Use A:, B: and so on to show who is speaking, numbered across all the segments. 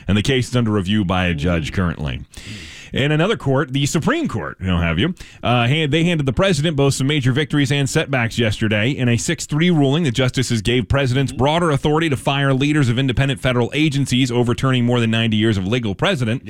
A: and the case is under review by a judge currently. In another court, the Supreme Court, they handed the president both some major victories and setbacks yesterday. In a 6-3 ruling, the justices gave presidents broader authority to fire leaders of independent federal agencies, overturning more than 90 years of legal precedent.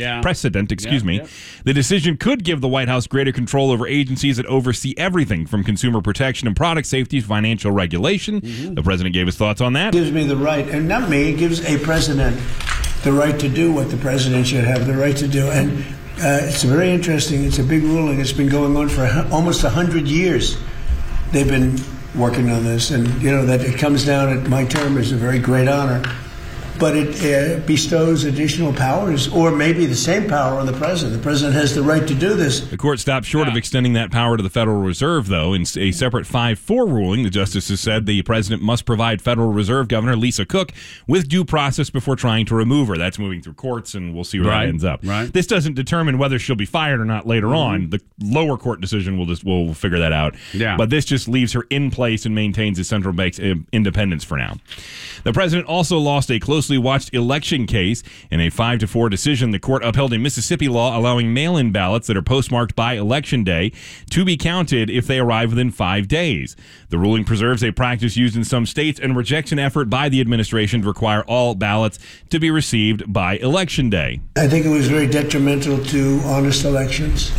A: The decision could give the White House greater control over agencies that oversee everything from consumer protection and product safety to financial regulation. The president gave his thoughts on that.
B: It gives me the right, and not me, it gives a president the right to do what the president should have the right to do. And it's very interesting. It's a big ruling. It's been going on for almost 100 years. They've been working on this, and that it comes down at my term is a very great honor. But it bestows additional powers, or maybe the same power on the president. The president has the right to do this.
A: The court stopped short of extending that power to the Federal Reserve, though. In a separate 5-4 ruling, the justices said the president must provide Federal Reserve Governor Lisa Cook with due process before trying to remove her. That's moving through courts, and we'll see where that ends up. This doesn't determine whether she'll be fired or not later on. The lower court decision will figure that out. But this just leaves her in place and maintains the central bank's independence for now. The president also lost a closely watched election case. In a 5-4 decision, the court upheld a Mississippi law allowing mail-in ballots that are postmarked by Election Day to be counted if they arrive within 5 days. The ruling preserves a practice used in some states and rejects an effort by the administration to require all ballots to be received by Election Day.
B: I think it was very detrimental to honest elections,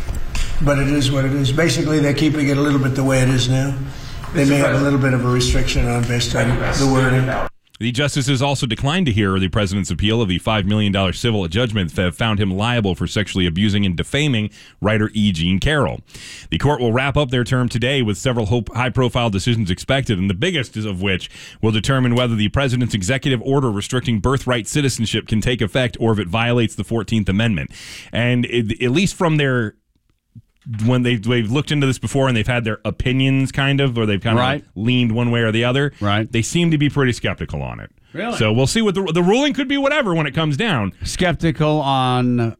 B: but it is what it is. Basically, they're keeping it a little bit the way it is now. They may have a little bit of a restriction on based on the wording.
A: The justices also declined to hear the president's appeal of the $5 million civil judgment that found him liable for sexually abusing and defaming writer E. Jean Carroll. The court will wrap up their term today with several high-profile decisions expected, and the biggest of which will determine whether the president's executive order restricting birthright citizenship can take effect or if it violates the 14th Amendment. And at least from their... when they've looked into this before and they've had their opinions or they've kind of leaned one way or the other, they seem to be pretty skeptical on it.
C: Really?
A: So we'll see what the ruling could be whatever when it comes down.
C: Skeptical on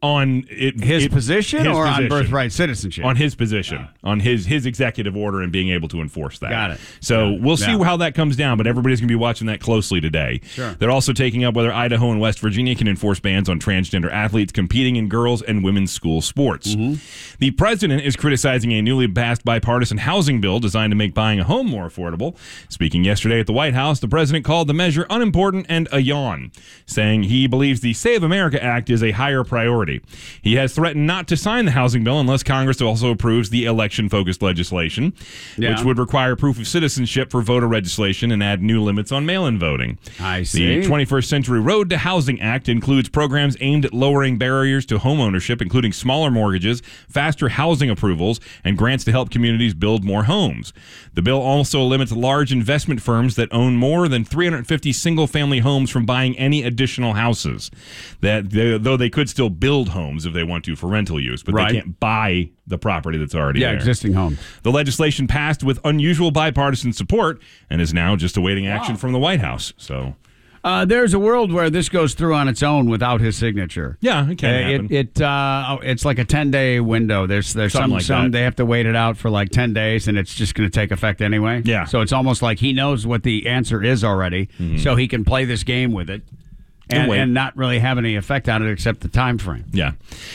C: his position or on birthright citizenship?
A: On his position, on his executive order and being able to enforce that.
C: Got it.
A: So we'll see how that comes down, but everybody's going to be watching that closely today.
C: Sure.
A: They're also taking up whether Idaho and West Virginia can enforce bans on transgender athletes competing in girls' and women's school sports. The president is criticizing a newly passed bipartisan housing bill designed to make buying a home more affordable. Speaking yesterday at the White House, the president called the measure unimportant and a yawn, saying he believes the Save America Act is a higher priority. He has threatened not to sign the housing bill unless Congress also approves the election-focused legislation, which would require proof of citizenship for voter registration and add new limits on mail-in voting.
C: I see.
A: The 21st Century Road to Housing Act includes programs aimed at lowering barriers to home ownership, including smaller mortgages, faster housing approvals, and grants to help communities build more homes. The bill also limits large investment firms that own more than 350 single-family homes from buying any additional houses. Though they could still build homes if they want to for rental use, but they can't buy the property that's already there.
C: Existing home.
A: The legislation passed with unusual bipartisan support and is now just awaiting action from the White House. So
C: there's a world where this goes through on its own without his signature.
A: Yeah, it can happen.
C: It's like a 10-day window. There's some they have to wait it out for like 10 days, and it's just going to take effect anyway.
A: Yeah.
C: So it's almost like he knows what the answer is already, so he can play this game with it. And not really have any effect on it except the time frame.
A: Yeah.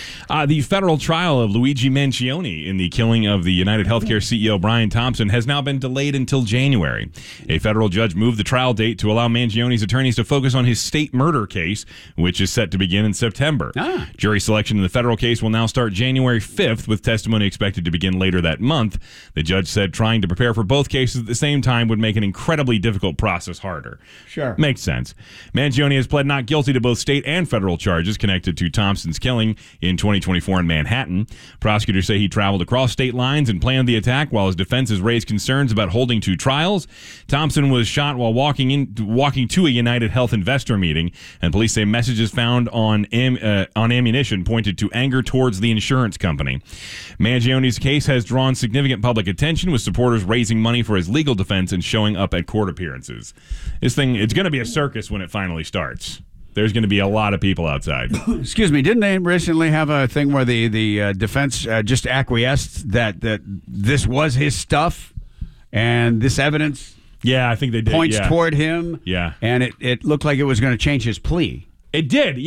A: The federal trial of Luigi Mangione in the killing of the United Healthcare CEO Brian Thompson has now been delayed until January. A federal judge moved the trial date to allow Mangione's attorneys to focus on his state murder case, which is set to begin in September. Jury selection in the federal case will now start January 5th, with testimony expected to begin later that month. The judge said trying to prepare for both cases at the same time would make an incredibly difficult process harder.
C: Sure.
A: Makes sense. Mangione has pled not guilty to both state and federal charges connected to Thompson's killing in 2024 in Manhattan. Prosecutors say he traveled across state lines and planned the attack, while his defense has raised concerns about holding two trials. Thompson was shot while walking to a United Health investor meeting, and police say messages found on ammunition pointed to anger towards the insurance company. Mangione's case has drawn significant public attention, with supporters raising money for his legal defense and showing up at court appearances. It's going to be a circus when it finally starts. There's going to be a lot of people outside.
C: Excuse me, didn't they recently have a thing where the defense just acquiesced that this was his stuff and this evidence
A: I think they did.
C: Points toward him?
A: Yeah.
C: And it looked like it was going to change his plea.
A: It did.